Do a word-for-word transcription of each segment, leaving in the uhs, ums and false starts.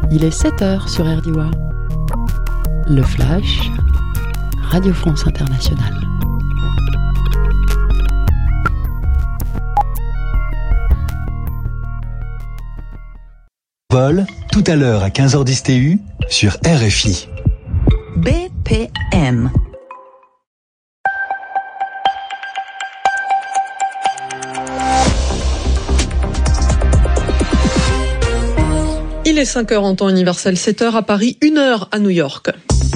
Il est sept heures sur R D W A. Le Flash, Radio France Internationale. Vol, tout à l'heure à quinze heures dix T U sur R F I. B P M. Il est cinq heures en temps universel, sept heures à Paris, une heure à New York.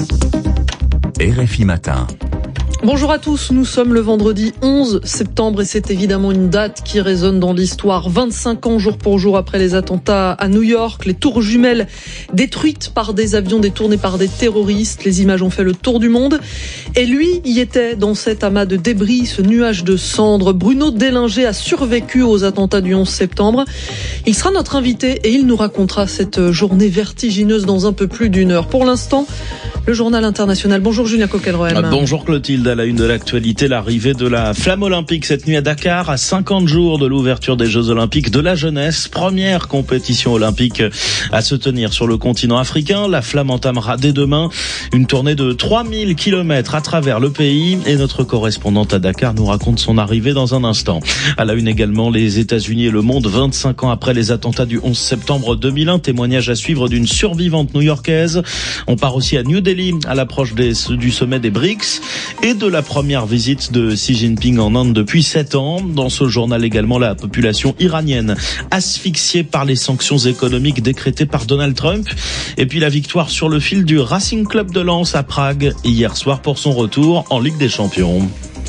R F I Matin. Bonjour à tous, nous sommes le vendredi onze septembre et c'est évidemment une date qui résonne dans l'histoire. vingt-cinq ans jour pour jour après les attentats à New York, les tours jumelles détruites par des avions détournés par des terroristes. Les images ont fait le tour du monde. Et lui y était dans cet amas de débris, ce nuage de cendres. Bruno Dellinger a survécu aux attentats du onze septembre. Il sera notre invité et il nous racontera cette journée vertigineuse dans un peu plus d'une heure. Pour l'instant, le journal international. Bonjour Julien Coquelroem. Bonjour Clotilde. À la une de l'actualité, l'arrivée de la flamme olympique cette nuit à Dakar, à cinquante jours de l'ouverture des Jeux olympiques de la jeunesse. Première compétition olympique à se tenir sur le continent africain. La flamme entamera dès demain une tournée de trois mille kilomètres à travers le pays. Et notre correspondante à Dakar nous raconte son arrivée dans un instant. À la une également, les États-Unis et le monde, vingt-cinq ans après les attentats du onze septembre deux mille un. Témoignage à suivre d'une survivante new-yorkaise. On part aussi à New Delhi à l'approche des, du sommet des BRICS et de la première visite de Xi Jinping en Inde depuis sept ans. Dans ce journal également, la population iranienne asphyxiée par les sanctions économiques décrétées par Donald Trump. Et puis la victoire sur le fil du Racing Club de Lens à Prague hier soir pour son retour en Ligue des Champions.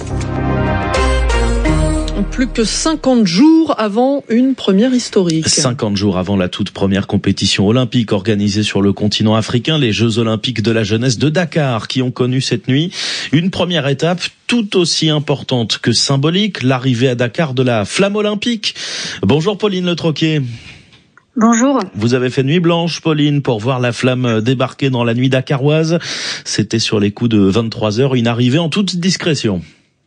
Plus que cinquante jours avant une première historique. cinquante jours avant la toute première compétition olympique organisée sur le continent africain, les Jeux olympiques de la jeunesse de Dakar, qui ont connu cette nuit une première étape tout aussi importante que symbolique, l'arrivée à Dakar de la flamme olympique. Bonjour Pauline Le Troquier. Bonjour. Vous avez fait nuit blanche, Pauline, pour voir la flamme débarquer dans la nuit dakaroise. C'était sur les coups de vingt-trois heures, une arrivée en toute discrétion.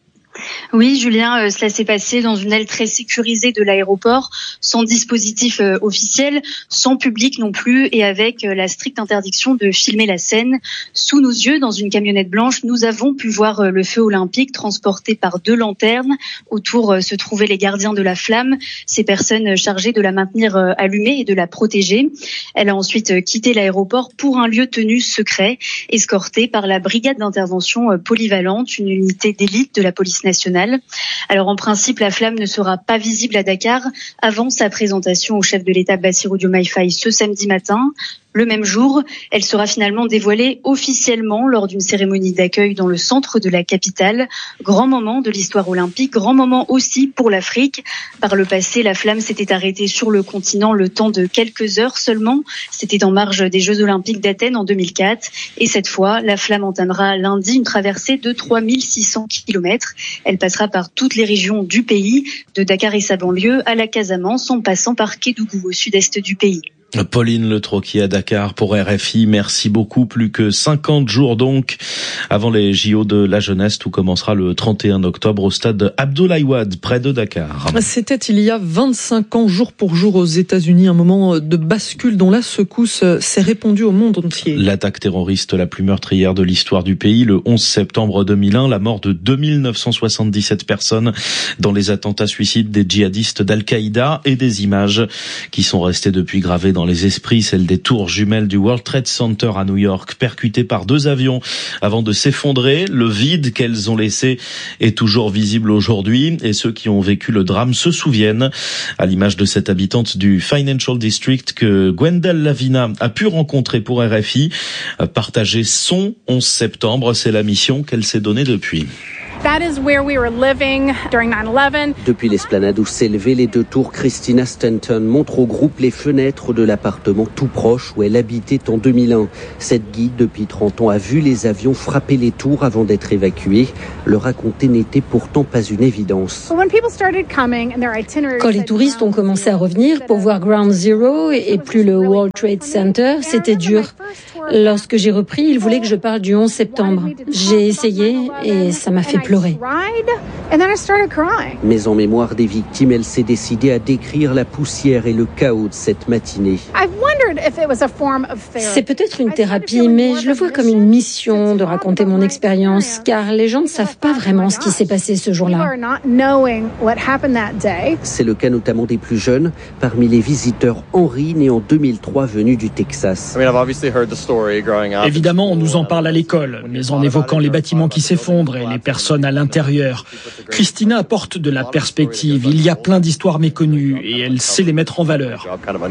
Oui, Julien, euh, cela s'est passé dans une aile très sécurisée de l'aéroport, sans dispositif euh, officiel, sans public non plus, et avec euh, la stricte interdiction de filmer la scène. Sous nos yeux, dans une camionnette blanche, nous avons pu voir euh, le feu olympique transporté par deux lanternes. Autour euh, se trouvaient les gardiens de la flamme, ces personnes chargées de la maintenir euh, allumée et de la protéger. Elle a ensuite euh, quitté l'aéroport pour un lieu tenu secret, escortée par la brigade d'intervention euh, polyvalente, une unité d'élite de la police nationale. Alors en principe, la flamme ne sera pas visible à Dakar avant sa présentation au chef de l'État Bassirou Diomaye Faye ce samedi matin. Le même jour, elle sera finalement dévoilée officiellement lors d'une cérémonie d'accueil dans le centre de la capitale. Grand moment de l'histoire olympique, grand moment aussi pour l'Afrique. Par le passé, la flamme s'était arrêtée sur le continent le temps de quelques heures seulement. C'était en marge des Jeux olympiques d'Athènes en deux mille quatre. Et cette fois, la flamme entamera lundi une traversée de trois mille six cents kilomètres. Elle passera par toutes les régions du pays, de Dakar et sa banlieue à la Casamance, en passant par Kédougou au sud-est du pays. Pauline Le Troquier à Dakar pour R F I, merci beaucoup. Plus que cinquante jours donc avant les J O de la jeunesse. Tout commencera le trente et un octobre au stade Abdoulaye Wade, près de Dakar. C'était il y a vingt-cinq ans, jour pour jour aux États-Unis, un moment de bascule dont la secousse s'est répandue au monde entier. L'attaque terroriste la plus meurtrière de l'histoire du pays, le onze septembre deux mille un, la mort de deux mille neuf cent soixante-dix-sept personnes dans les attentats suicides des djihadistes d'Al-Qaïda et des images qui sont restées depuis gravées dans les esprits, celle des tours jumelles du World Trade Center à New York, percutées par deux avions avant de s'effondrer. Le vide qu'elles ont laissé est toujours visible aujourd'hui et ceux qui ont vécu le drame se souviennent, à l'image de cette habitante du Financial District que Gwendal Lavina a pu rencontrer pour R F I. Partager son onze septembre, c'est la mission qu'elle s'est donnée depuis. That is where we were living during nine eleven. Depuis l'esplanade où s'élevaient les deux tours, Christina Stanton montre au groupe les fenêtres de l'appartement tout proche où elle habitait en deux mille un. Cette guide, depuis trente ans, a vu les avions frapper les tours avant d'être évacués. Le raconter n'était pourtant pas une évidence. Quand les touristes ont commencé à revenir pour voir Ground Zero et plus le World Trade Center, c'était dur. Lorsque j'ai repris, ils voulaient que je parle du onze septembre. J'ai essayé et ça m'a fait pleurer. Mais en mémoire des victimes, elle s'est décidée à décrire la poussière et le chaos de cette matinée. C'est peut-être une thérapie, mais je le vois comme une mission de raconter mon expérience, car les gens ne savent pas vraiment ce qui s'est passé ce jour-là. C'est le cas notamment des plus jeunes, parmi les visiteurs Henri, né en deux mille trois, venu du Texas. Évidemment, on nous en parle à l'école, mais en évoquant les bâtiments qui s'effondrent et les personnes à l'intérieur. Christina apporte de la perspective. Il y a plein d'histoires méconnues et elle sait les mettre en valeur.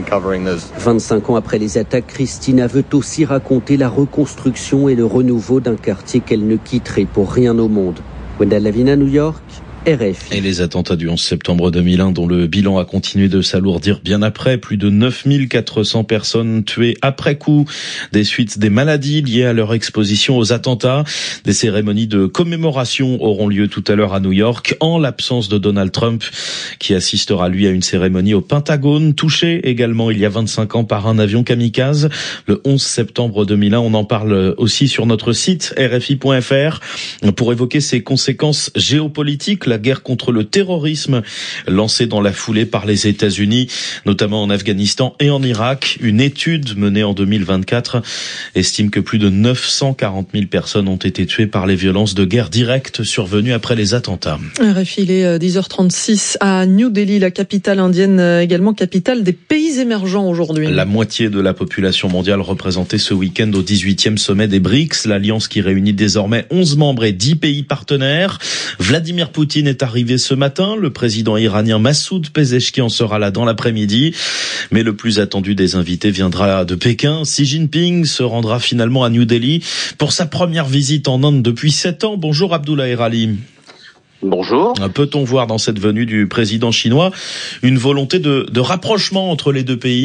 vingt-cinq ans après les attaques, Christina veut aussi raconter la reconstruction et le renouveau d'un quartier qu'elle ne quitterait pour rien au monde. Wendell Lavina, New York. R F I. Et les attentats du onze septembre deux mille un, dont le bilan a continué de s'alourdir bien après, plus de neuf mille quatre cents personnes tuées après coup, des suites des maladies liées à leur exposition aux attentats. Des cérémonies de commémoration auront lieu tout à l'heure à New York, en l'absence de Donald Trump, qui assistera lui à une cérémonie au Pentagone, touché également il y a vingt-cinq ans par un avion kamikaze, le onze septembre deux mille un. On en parle aussi sur notre site R F I point F R pour évoquer ses conséquences géopolitiques. La guerre contre le terrorisme lancée dans la foulée par les États-Unis, notamment en Afghanistan et en Irak. Une étude menée en deux mille vingt-quatre estime que plus de neuf cent quarante mille personnes ont été tuées par les violences de guerre directes survenues après les attentats. R F I, il est dix heures trente-six à New Delhi, la capitale indienne, également capitale des pays émergents aujourd'hui. La moitié de la population mondiale représentée ce week-end au dix-huitième sommet des BRICS, l'alliance qui réunit désormais onze membres et dix pays partenaires. Vladimir Poutine est arrivé ce matin. Le président iranien Massoud Pezeshkian sera là dans l'après-midi. Mais le plus attendu des invités viendra de Pékin. Xi Jinping se rendra finalement à New Delhi pour sa première visite en Inde depuis sept ans. Bonjour Abdoulaye Rali. Bonjour. Peut-on voir dans cette venue du président chinois une volonté de, de rapprochement entre les deux pays ?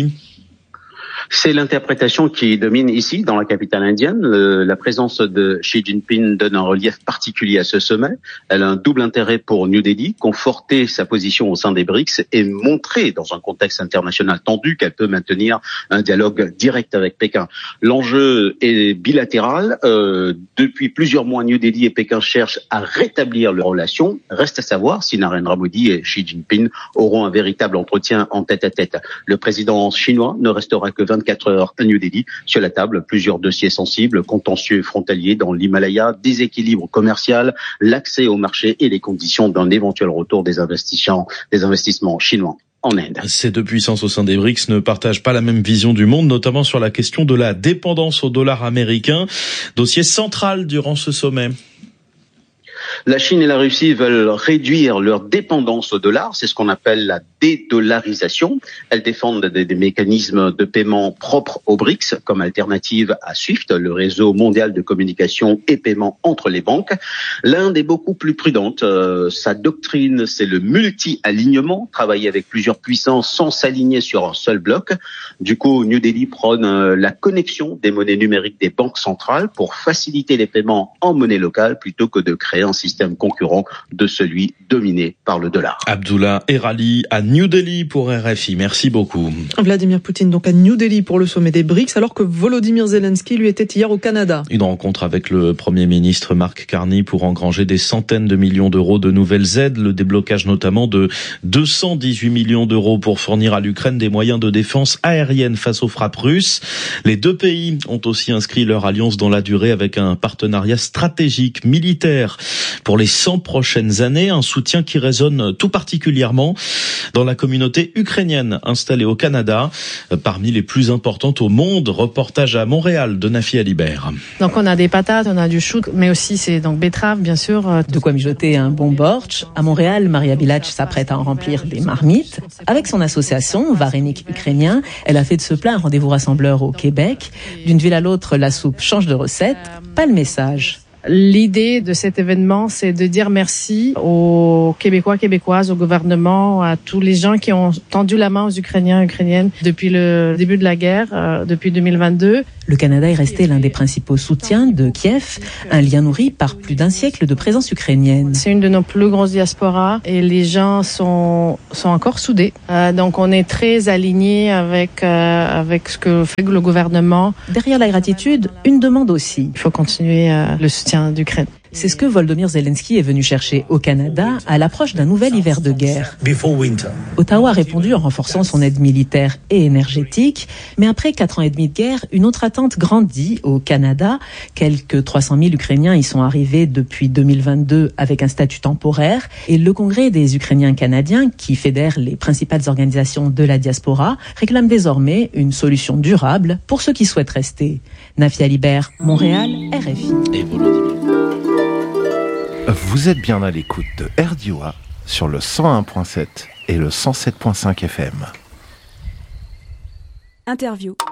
C'est l'interprétation qui domine ici, dans la capitale indienne. Euh, la présence de Xi Jinping donne un relief particulier à ce sommet. Elle a un double intérêt pour New Delhi, conforter sa position au sein des BRICS et montrer, dans un contexte international tendu, qu'elle peut maintenir un dialogue direct avec Pékin. L'enjeu est bilatéral. Euh, depuis plusieurs mois, New Delhi et Pékin cherchent à rétablir leurs relations. Reste à savoir si Narendra Modi et Xi Jinping auront un véritable entretien en tête-à-tête. Le président chinois ne restera que vingt-quatre heures à New Delhi. Sur la table, plusieurs dossiers sensibles, contentieux frontaliers dans l'Himalaya, déséquilibre commercial, l'accès au marché et les conditions d'un éventuel retour des investissements, des investissements chinois en Inde. Ces deux puissances au sein des BRICS ne partagent pas la même vision du monde, notamment sur la question de la dépendance au dollar américain, dossier central durant ce sommet. La Chine et la Russie veulent réduire leur dépendance au dollar, c'est ce qu'on appelle la dédollarisation. Elles défendent des, des mécanismes de paiement propres aux BRICS comme alternative à SWIFT, le réseau mondial de communication et paiement entre les banques. L'Inde est beaucoup plus prudente. Euh, sa doctrine, c'est le multi-alignement, travailler avec plusieurs puissances sans s'aligner sur un seul bloc. Du coup, New Delhi prône euh, la connexion des monnaies numériques des banques centrales pour faciliter les paiements en monnaie locale plutôt que de créer un système concurrent de celui dominé par le dollar. Abdullah Erali à New Delhi pour R F I. Merci beaucoup. Vladimir Poutine donc à New Delhi pour le sommet des BRICS, alors que Volodymyr Zelensky lui était hier au Canada. Une rencontre avec le Premier ministre Mark Carney pour engranger des centaines de millions d'euros de nouvelles aides, le déblocage notamment de deux cent dix-huit millions d'euros pour fournir à l'Ukraine des moyens de défense aérienne face aux frappes russes. Les deux pays ont aussi inscrit leur alliance dans la durée avec un partenariat stratégique militaire pour les cent prochaines années, un soutien qui résonne tout particulièrement dans la communauté ukrainienne installée au Canada, parmi les plus importantes au monde. Reportage à Montréal de Nafi Alibert. Donc on a des patates, on a du chou, mais aussi c'est donc betterave bien sûr. De quoi mijoter un bon bortsch. À Montréal, Maria Bilac s'apprête à en remplir des marmites. Avec son association Varenik Ukrainien, elle a fait de ce plat un rendez-vous rassembleur au Québec. D'une ville à l'autre, la soupe change de recette. Pas le message. L'idée de cet événement, c'est de dire merci aux Québécois, Québécoises, au gouvernement, à tous les gens qui ont tendu la main aux Ukrainiens, Ukrainiennes depuis le début de la guerre, euh, depuis deux mille vingt-deux. Le Canada est resté l'un des principaux soutiens de Kiev, un lien nourri par plus d'un siècle de présence ukrainienne. C'est une de nos plus grosses diasporas et les gens sont sont encore soudés. Euh, donc on est très alignés avec euh, avec ce que fait le gouvernement. Derrière la gratitude, une demande aussi. Il faut continuer euh, le soutien d'Ukraine. C'est ce que Volodymyr Zelensky est venu chercher au Canada à l'approche d'un nouvel hiver de guerre. Ottawa a répondu en renforçant son aide militaire et énergétique, mais après quatre ans et demi de guerre, une autre attente grandit au Canada. Quelques trois cent mille Ukrainiens y sont arrivés depuis deux mille vingt-deux avec un statut temporaire, et le Congrès des Ukrainiens canadiens, qui fédère les principales organisations de la diaspora, réclame désormais une solution durable pour ceux qui souhaitent rester. Nafia Libert, Montréal, R F I. Et Volodymyr. Vous êtes bien à l'écoute de R D O A sur le cent un virgule sept et le cent sept virgule cinq F M. Interview.